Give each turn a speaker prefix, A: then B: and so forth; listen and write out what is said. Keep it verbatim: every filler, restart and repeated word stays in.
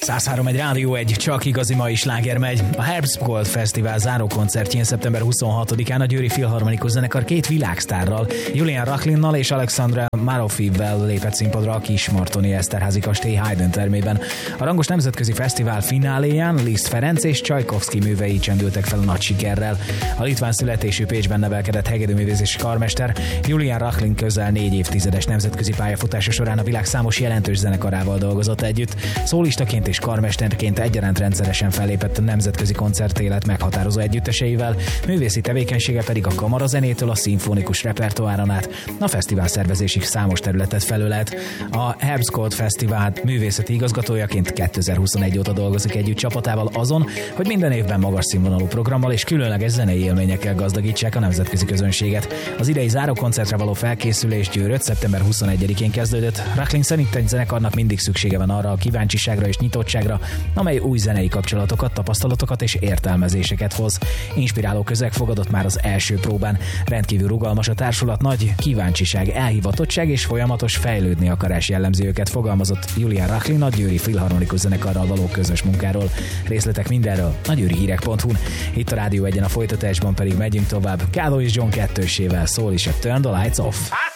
A: száz három egy Rádió egy, csak igazi mai sláger megy. A Herbstgold Fesztivál zárókoncertjén szeptember huszonhatodikán a Győri Filharmonikus Zenekar két világsztárral, Julian Racklinnal és Alexandra Marofivvel lépett színpadra a Kismartoni Eszterházi kastély Haydn termében. A rangos nemzetközi fesztivál fináléján Liszt Ferenc és Csajkovszky művei csendültek fel a nagy sikerrel. A litván születésű Pécsben nevelkedett hegedűművész karmester Julian Racklin közel négy évtizedes nemzetközi pályafutása során a világ számos jelentős zenekarával dolgozott együtt. Szólistaként és karmesterként egyaránt rendszeresen fellépett a nemzetközi koncertélet meghatározó együtteseivel, művészi tevékenysége pedig a kamarazenétől a szimfonikus repertoáron át a fesztivál szervezésig számos területet felölelt. A Herbstgold Fesztivál művészeti igazgatójaként kétezer-huszonegy óta dolgozik együtt csapatával azon, hogy minden évben magas színvonalú programmal és különleges zenei élményekkel gazdagítsák a nemzetközi közönséget. Az idei zárókoncertre való felkészülés Győrött szeptember huszonegyedikén kezdődött. Racklin szerint egy zenekarnak mindig szüksége van arra a kíváncsiságra és nyitottságra, amely új zenei kapcsolatokat, tapasztalatokat és értelmezéseket hoz. Inspiráló közeg fogadott már az első próbán. Rendkívül rugalmas a társulat, nagy kíváncsiság, elhivatottság és folyamatos fejlődni akarás jellemzi őket, fogalmazott Julian Racklin a Győri Filharmonikus Zenekarral való közös munkáról. Részletek mindenről a győrihírek pont hu-n. Itt a Rádió egyen, a folytatásban pedig megyünk tovább. Kálo és John kettősével, szól is a Turn the Lights Off.